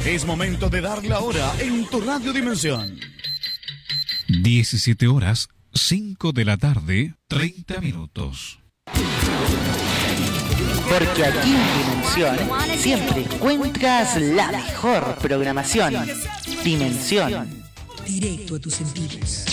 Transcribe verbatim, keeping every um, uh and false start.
Es momento de dar la hora en tu Radio Dimensión. diecisiete horas, cinco de la tarde, treinta minutos. Porque aquí en Dimensión siempre encuentras la mejor programación. Dimensión. Directo a tus sentidos.